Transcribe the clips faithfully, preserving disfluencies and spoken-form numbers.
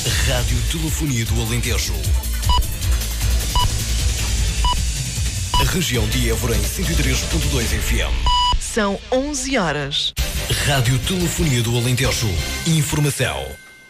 Rádio Telefonia do Alentejo. A região de Évora em cento e três ponto dois F M. São onze horas. Rádio Telefonia do Alentejo. Informação.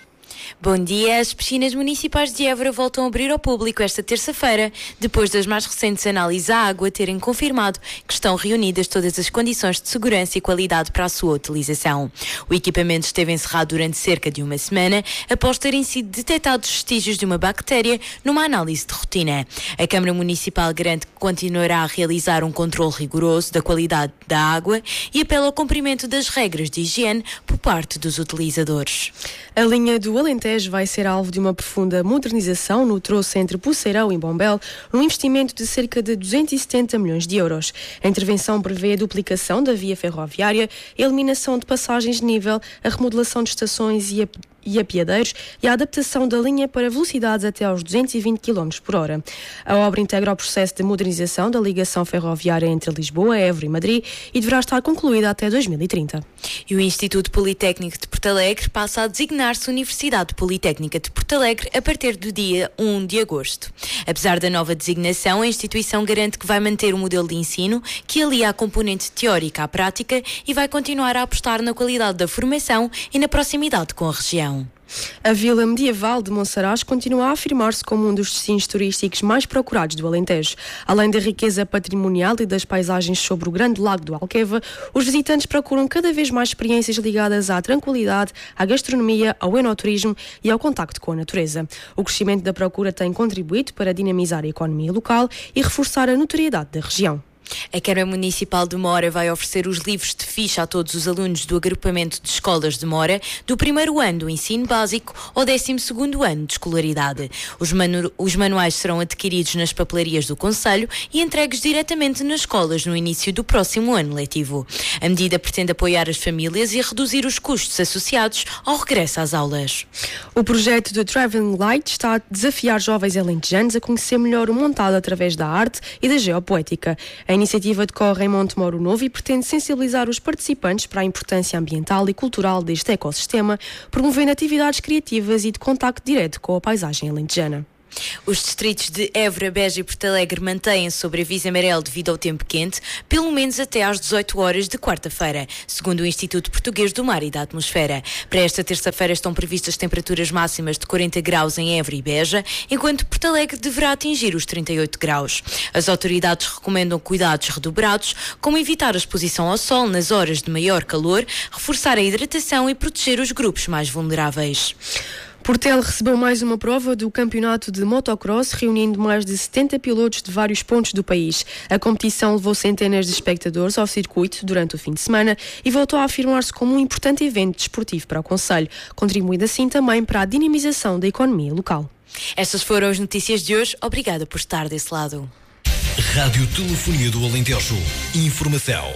Bom dia. As piscinas municipais de Évora voltam a abrir ao público esta terça-feira, depois das mais recentes análises à água terem confirmado que estão reunidas todas as condições de segurança e qualidade para a sua utilização. O equipamento esteve encerrado durante cerca de uma semana após terem sido detectados vestígios de uma bactéria numa análise de rotina. A Câmara Municipal garante que continuará a realizar um controle rigoroso da qualidade da água e apela ao cumprimento das regras de higiene por parte dos utilizadores. A linha do Alentejo vai ser alvo de uma profunda modernização no troço entre Poceirão e Bombel, num investimento de cerca de duzentos e setenta milhões de euros. A intervenção prevê a duplicação da via ferroviária, a eliminação de passagens de nível, a remodelação de estações e a e apiadeiros e a adaptação da linha para velocidades até aos duzentos e vinte quilómetros por hora. A obra integra o processo de modernização da ligação ferroviária entre Lisboa, Évora e Madrid e deverá estar concluída até dois mil e trinta. E o Instituto Politécnico de Porto Alegre passa a designar-se Universidade Politécnica de Porto Alegre a partir do dia um de agosto. Apesar da nova designação, a instituição garante que vai manter o modelo de ensino que alia a componente teórica à prática e vai continuar a apostar na qualidade da formação e na proximidade com a região. A Vila Medieval de Monsaraz continua a afirmar-se como um dos destinos turísticos mais procurados do Alentejo. Além da riqueza patrimonial e das paisagens sobre o grande lago do Alqueva, os visitantes procuram cada vez mais experiências ligadas à tranquilidade, à gastronomia, ao enoturismo e ao contacto com a natureza. O crescimento da procura tem contribuído para dinamizar a economia local e reforçar a notoriedade da região. A Câmara Municipal de Mora vai oferecer os livros de ficha a todos os alunos do agrupamento de escolas de Mora do primeiro ano do ensino básico ao décimo segundo ano de escolaridade. Os, manu- os manuais serão adquiridos nas papelarias do concelho e entregues diretamente nas escolas no início do próximo ano letivo. A medida pretende apoiar as famílias e reduzir os custos associados ao regresso às aulas. O projeto do Travelling Light está a desafiar jovens alentejanos a conhecer melhor o montado através da arte e da geopoética. A iniciativa decorre em Montemoro Novo e pretende sensibilizar os participantes para a importância ambiental e cultural deste ecossistema, promovendo atividades criativas e de contacto direto com a paisagem alentejana. Os distritos de Évora, Beja e Porto Alegre mantêm-se sob aviso amarelo devido ao tempo quente, pelo menos até às dezoito horas de quarta-feira, segundo o Instituto Português do Mar e da Atmosfera. Para esta terça-feira estão previstas temperaturas máximas de quarenta graus em Évora e Beja, enquanto Porto Alegre deverá atingir os trinta e oito graus. As autoridades recomendam cuidados redobrados, como evitar a exposição ao sol nas horas de maior calor, reforçar a hidratação e proteger os grupos mais vulneráveis. Portela recebeu mais uma prova do campeonato de motocross, reunindo mais de setenta pilotos de vários pontos do país. A competição levou centenas de espectadores ao circuito durante o fim de semana e voltou a afirmar-se como um importante evento desportivo para o concelho, contribuindo assim também para a dinamização da economia local. Estas foram as notícias de hoje. Obrigada por estar desse lado. Rádio Telefonia do Alentejo. Informação.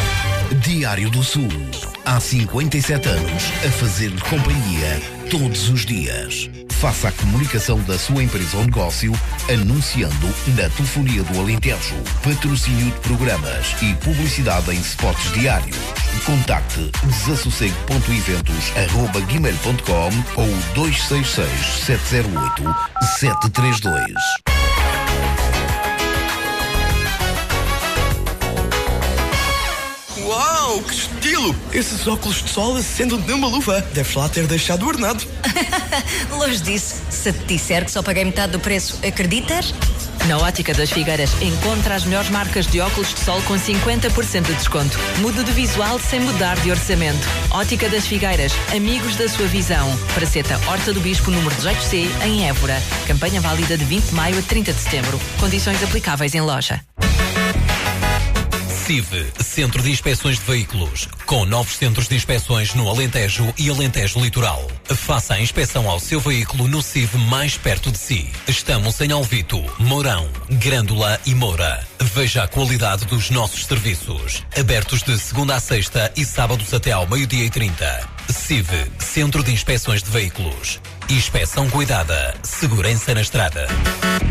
Diário do Sul. Há cinquenta e sete anos a fazer-lhe companhia todos os dias. Faça a comunicação da sua empresa ou negócio anunciando na Telefonia do Alentejo. Patrocínio de programas e publicidade em spots diários. Contacte desassossego ponto eventos arroba gmail ponto com ou dois seis seis, sete zero oito, sete três dois. Uau, que estilo! Esses óculos de sol acendem numa luva. Deves lá ter deixado ordenado. Longe disso. Se te disser que só paguei metade do preço, acreditas? Na Ótica das Figueiras, encontra as melhores marcas de óculos de sol com cinquenta por cento de desconto. Mude de visual sem mudar de orçamento. Ótica das Figueiras, amigos da sua visão. Praceta Horta do Bispo, número dezoito C, em Évora. Campanha válida de vinte de maio a trinta de setembro. Condições aplicáveis em loja. C I V, Centro de Inspeções de Veículos, com novos centros de inspeções no Alentejo e Alentejo Litoral. Faça a inspeção ao seu veículo no C I V mais perto de si. Estamos em Alvito, Mourão, Grândola e Moura. Veja a qualidade dos nossos serviços. Abertos de segunda a sexta e sábados até ao meio-dia e trinta. C I V, Centro de Inspeções de Veículos. Inspeção cuidada. Segurança na estrada.